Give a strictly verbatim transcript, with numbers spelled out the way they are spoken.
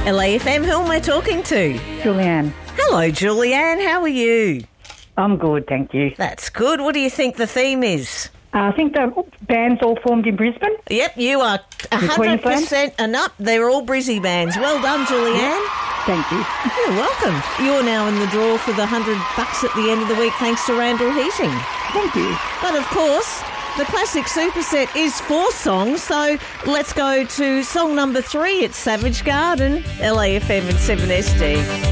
L A F M, who am I talking to? Julianne. Hello, Julianne. How are you? I'm good, thank you. That's good. What do you think the theme is? Uh, I think the band's all formed in Brisbane. Yep, you are one hundred percent and up. They're all Brizzy bands. Well done, Julianne. Thank you. You're welcome. You're now in the draw for the one hundred bucks at the end of the week thanks to Randall Heating. Thank you. But of course, the classic superset is four songs, so let's go to song number three. It's Savage Garden, L A F M and seven S D.